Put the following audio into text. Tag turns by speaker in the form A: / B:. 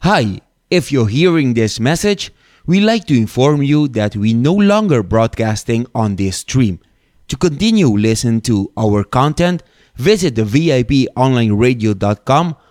A: Hi, if you're hearing this message, we'd like to inform you that we no longer broadcasting on this stream. To continue listening to our content, visit the VIPonlineradio.com